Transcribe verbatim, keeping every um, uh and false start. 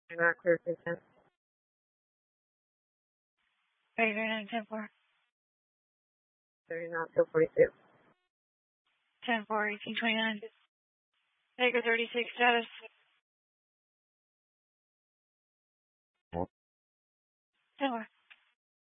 You're not clear consent. thirty-nine, ten four. thirty-nine, two forty-two. ten four, eighteen twenty-nine. Baker thirty-six, status. ten four.